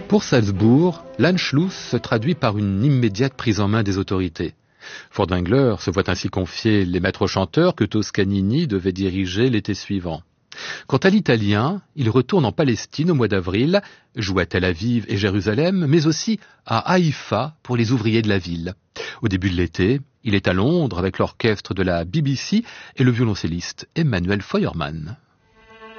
Pour Salzbourg, l'Anschluss se traduit par une immédiate prise en main des autorités. Furtwängler se voit ainsi confier les maîtres chanteurs que Toscanini devait diriger l'été suivant. Quant à l'italien, il retourne en Palestine au mois d'avril, joue à Tel Aviv et Jérusalem, mais aussi à Haïfa pour les ouvriers de la ville. Au début de l'été, il est à Londres avec l'orchestre de la BBC et le violoncelliste Emmanuel Feuermann.